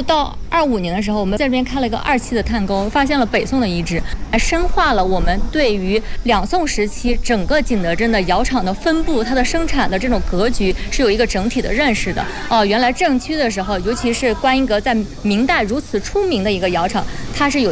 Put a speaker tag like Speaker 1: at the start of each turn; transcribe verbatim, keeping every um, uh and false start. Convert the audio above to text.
Speaker 1: 后到二五年的时候，我们在这边开了一个二期的探沟，发现了北宋的遗址，还深化了我们对于两宋时期整个景德镇的窑厂的分布、它的生产的这种格局是有一个整体的认识的。哦，原来镇区的时候，尤其是观音阁在明代如此出名的一个窑厂，它是有